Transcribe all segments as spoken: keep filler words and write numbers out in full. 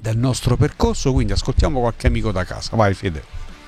del nostro percorso, quindi ascoltiamo qualche amico da casa. Vai Fede.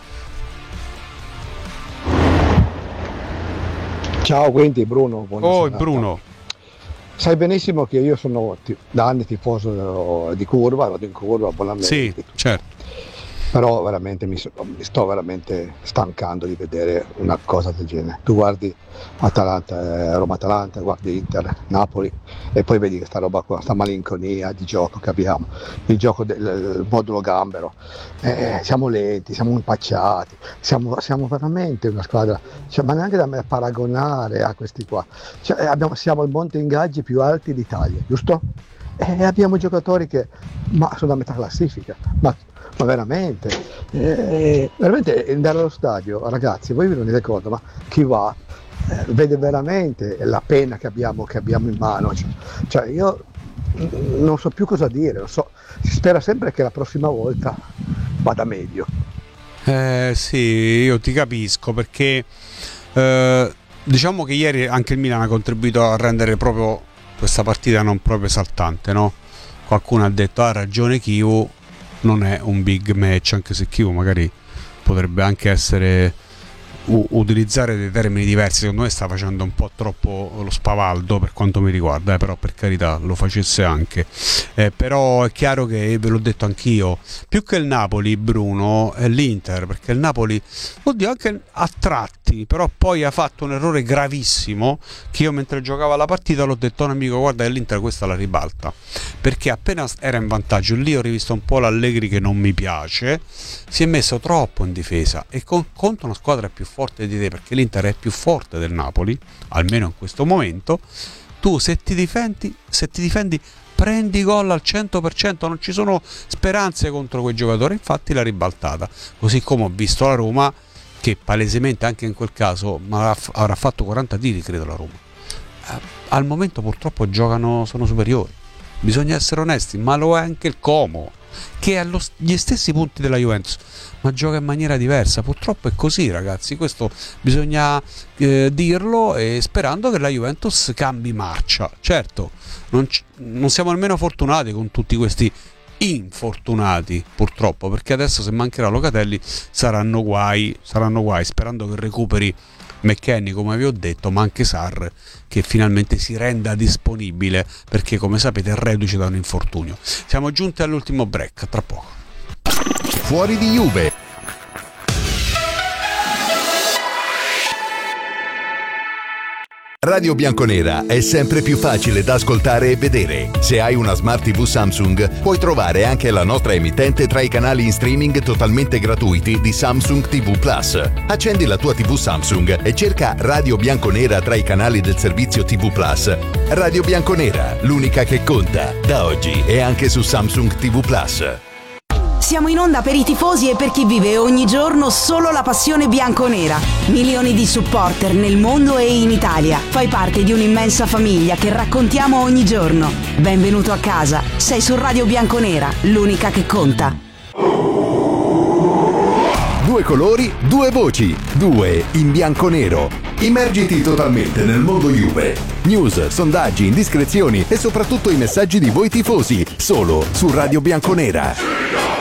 Ciao, quindi Bruno. Oh Bruno, sai benissimo che io sono da anni tifoso di Curva, vado in Curva, abbonamenti. Sì, certo. Però veramente mi, mi sto veramente stancando di vedere una cosa del genere. Tu guardi Atalanta, Roma-Atalanta, guardi Inter, Napoli e poi vedi questa roba qua, questa malinconia di gioco che abbiamo, il gioco del il modulo gambero. Eh, siamo lenti, siamo impacciati, siamo, siamo veramente una squadra, cioè, ma neanche da me paragonare a questi qua. Cioè, abbiamo, siamo il monte ingaggi più alti d'Italia, giusto? E abbiamo giocatori che ma sono a metà classifica, ma ma veramente, eh, veramente andare allo stadio, ragazzi, voi vi rendete conto, ma chi va eh, vede veramente la pena che abbiamo, che abbiamo in mano, cioè, cioè io non so più cosa dire, non so, si spera sempre che la prossima volta vada meglio. Eh, sì, io ti capisco perché eh, diciamo che ieri anche il Milan ha contribuito a rendere proprio questa partita non proprio esaltante, no? Qualcuno ha detto ha ragione Chivu, non è un big match, anche se Chivu magari potrebbe anche essere u- utilizzare dei termini diversi. Secondo me sta facendo un po' troppo lo spavaldo per quanto mi riguarda, eh, però per carità lo facesse anche, eh, però è chiaro che, ve l'ho detto anch'io, più che il Napoli, Bruno, è l'Inter, perché il Napoli, oddio, anche a tratti, però poi ha fatto un errore gravissimo che io mentre giocavo la partita l'ho detto a un amico: guarda che l'Inter questa la ribalta, perché appena era in vantaggio, lì ho rivisto un po' l'Allegri che non mi piace, si è messo troppo in difesa e con, contro una squadra più forte di te, perché l'Inter è più forte del Napoli, almeno in questo momento, tu se ti difendi, se ti difendi prendi gol al cento per cento, non ci sono speranze contro quei giocatori, infatti l'ha ribaltata, così come ho visto la Roma che palesemente anche in quel caso ma avrà fatto quaranta tiri, credo, la Roma. Al momento purtroppo giocano, sono superiori, bisogna essere onesti, ma lo è anche il Como, che ha gli stessi punti della Juventus ma gioca in maniera diversa. Purtroppo è così, ragazzi, questo bisogna eh, dirlo, e sperando che la Juventus cambi marcia. Certo, non, c- non siamo nemmeno fortunati con tutti questi infortunati, purtroppo, perché adesso se mancherà Locatelli saranno guai, saranno guai, sperando che recuperi McKennie, come vi ho detto, ma anche Sarr, che finalmente si renda disponibile, perché come sapete è reduce da un infortunio. Siamo giunti all'ultimo break, tra poco. Fuori di Juve. Radio Bianconera è sempre più facile da ascoltare e vedere. Se hai una Smart tivù Samsung, puoi trovare anche la nostra emittente tra i canali in streaming totalmente gratuiti di Samsung ti vu Plus. Accendi la tua tivù Samsung e cerca Radio Bianconera tra i canali del servizio ti vu Plus. Radio Bianconera, l'unica che conta, da oggi e anche su Samsung ti vu Plus. Siamo in onda per i tifosi e per chi vive ogni giorno solo la passione bianconera. Milioni di supporter nel mondo e in Italia. Fai parte di un'immensa famiglia che raccontiamo ogni giorno. Benvenuto a casa. Sei su Radio Bianconera, l'unica che conta. Due colori, due voci, due in bianconero. Immergiti totalmente nel mondo Juve. News, sondaggi, indiscrezioni e soprattutto i messaggi di voi tifosi. Solo su Radio Bianconera.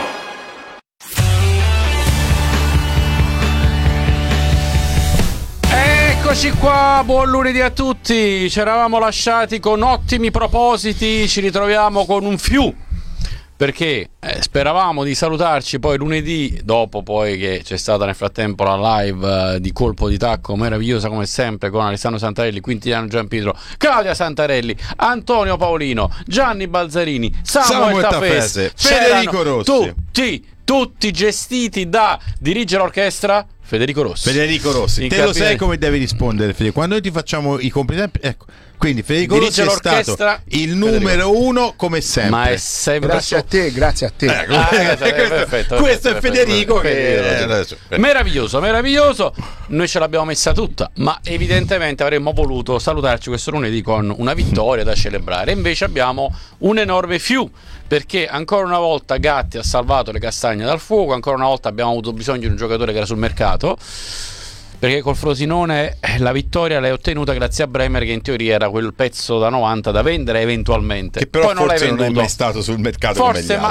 Eccoci qua, buon lunedì a tutti. Ci eravamo lasciati con ottimi propositi, ci ritroviamo con un fiu, perché eh, speravamo di salutarci poi lunedì, dopo poi che c'è stata nel frattempo la live eh, di colpo di tacco meravigliosa come sempre con Alessandro Santarelli, Quintiliano Giampietro, Claudia Santarelli, Antonio Paolino, Gianni Balzarini, Samuel, Samuel Tafese, Federico Rossi, tutti, tutti gestiti da dirige l'orchestra Federico Rossi. Federico Rossi, te lo sai come devi rispondere, Federico? Quando noi ti facciamo i complimenti, ecco, quindi Federico Rossi è stato il numero uno come sempre. Ma è sempre grazie so... a te, grazie a te. Ecco, ah, questo, questo, perfetto, questo perfetto, è Federico perfetto, che... meraviglioso, meraviglioso. Noi ce l'abbiamo messa tutta, ma evidentemente avremmo voluto salutarci questo lunedì con una vittoria da celebrare. Invece abbiamo un enorme fiu, perché ancora una volta Gatti ha salvato le castagne dal fuoco, ancora una volta abbiamo avuto bisogno di un giocatore che era sul mercato, perché col Frosinone la vittoria l'hai ottenuta grazie a Bremer, che in teoria era quel pezzo da novanta da vendere eventualmente, che però poi non forse l'hai venduto, non è mai stato sul mercato forse, come gli altri.